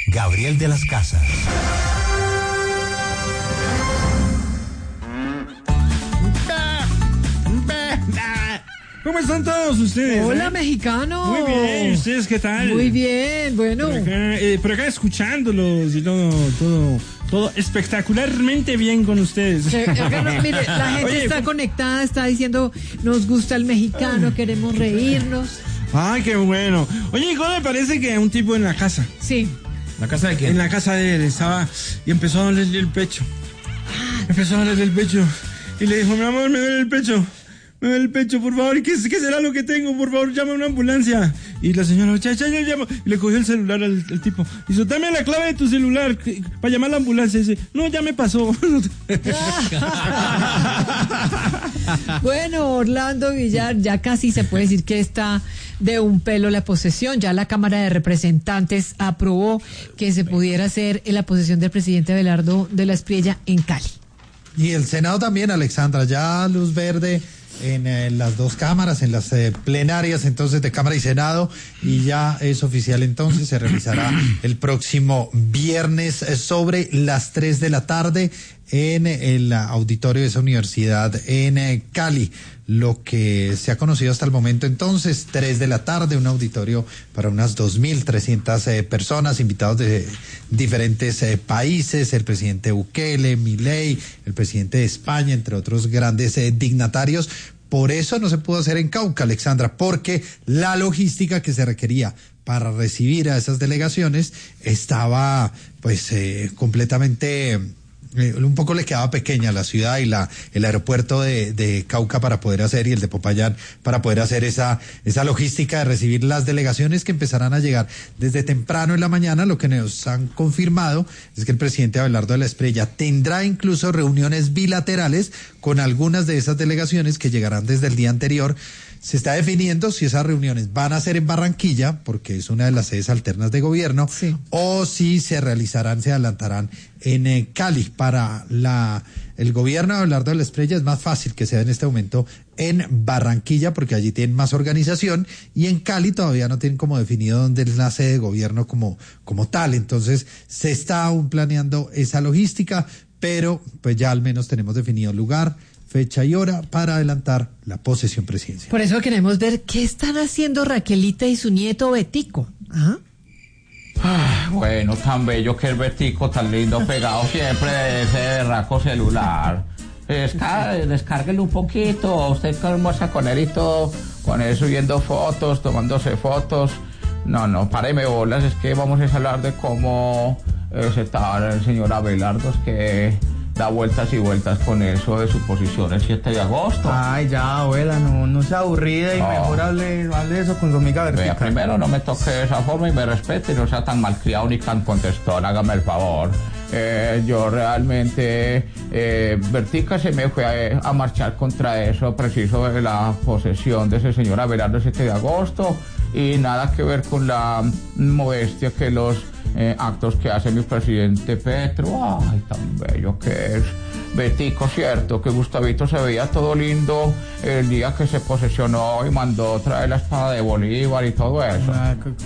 Gabriel de las Casas. ¿Cómo están todos ustedes? Hola, mexicano. Muy bien, ¿ustedes qué tal? Muy bien, bueno. Por acá escuchándolos y todo espectacularmente bien con ustedes. Mire, la gente está conectada, está diciendo, nos gusta el mexicano, queremos reírnos. Ay, qué bueno. Oye, ¿cómo me parece que un tipo en la casa? Sí. ¿La casa de quién? En la casa de él estaba y empezó a dolerle el pecho. Empezó a dolerle el pecho y le dijo, mi amor, me duele el pecho. Me duele el pecho, por favor. ¿Qué será lo que tengo? Por favor, llama a una ambulancia. Y la señora, ya llamo. Y le cogió el celular al tipo. Y dijo, dame la clave de tu celular para llamar a la ambulancia. Y dice, no, ya me pasó. Bueno, Orlando Villar, ya casi se puede decir que está de un pelo la posesión. Ya la Cámara de Representantes aprobó que se pudiera hacer la posesión del presidente Abelardo de la Espriella en Cali. Y el Senado también, Alexandra, ya luz verde en las dos cámaras, en las plenarias entonces de Cámara y Senado, y ya es oficial entonces, se realizará el próximo viernes sobre las 3 de la tarde en el auditorio de esa universidad en Cali. Lo que se ha conocido hasta el momento entonces, 3 de la tarde, un auditorio para unas 2.300 personas, invitados de diferentes países, el presidente Bukele, Milei, el presidente de España, entre otros grandes dignatarios. Por eso no se pudo hacer en Cauca, Alexandra, porque la logística que se requería para recibir a esas delegaciones estaba pues completamente... un poco le quedaba pequeña la ciudad y el aeropuerto de Cauca para poder hacer, y el de Popayán para poder hacer esa logística de recibir las delegaciones que empezarán a llegar desde temprano en la mañana. Lo que nos han confirmado es que el presidente Abelardo de la Espriella tendrá incluso reuniones bilaterales con algunas de esas delegaciones que llegarán desde el día anterior. Se está definiendo si esas reuniones van a ser en Barranquilla, porque es una de las sedes alternas de gobierno, sí, o si se adelantarán en Cali. Para el gobierno de Abelardo de la Espriella es más fácil que sea en este momento en Barranquilla, porque allí tienen más organización, y en Cali todavía no tienen como definido dónde es la sede de gobierno como tal. Entonces se está aún planeando esa logística, pero pues ya al menos tenemos definido lugar, fecha y hora para adelantar la posesión presidencial. Por eso queremos ver qué están haciendo Raquelita y su nieto Betico. ¿Ah? Bueno, tan bello que el Betico, tan lindo, pegado siempre de ese berraco celular. Descárguelo un poquito, usted almuerza con él y todo, con él subiendo fotos, tomándose fotos. No, páreme bolas, es que vamos a hablar de cómo se estaba el señor Abelardo, es que da vueltas y vueltas con eso de su posición el 7 de agosto. Ay, ya, abuela, no sea aburrida y mejor hable de eso con su amiga Bertica. Vea, primero no me toque de esa forma y me respete y no sea tan malcriado ni tan contestón, hágame el favor. Yo realmente, Bertica se me fue a marchar contra eso, preciso de la posesión de ese señor Abelardo el 7 de agosto, y nada que ver con la modestia que los actos que hace mi presidente Petro. Ay, tan bello que es Betico, cierto, que Gustavito se veía todo lindo el día que se posesionó y mandó traer la espada de Bolívar y todo eso.